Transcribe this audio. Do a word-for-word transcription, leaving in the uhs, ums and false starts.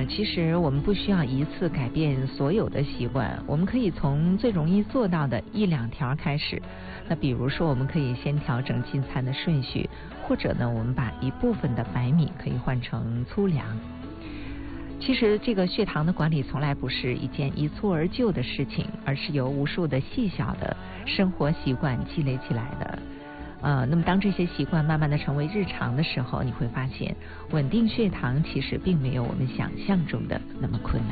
其实我们不需要一次改变所有的习惯，我们可以从最容易做到的一两条开始。那比如说，我们可以先调整进餐的顺序，或者呢，我们把一部分的白米可以换成粗粮。其实这个血糖的管理从来不是一件一蹴而就的事情，而是由无数的细小的生活习惯积累起来的。呃，那么当这些习惯慢慢的成为日常的时候，你会发现稳定血糖其实并没有我们想象中的那么困难。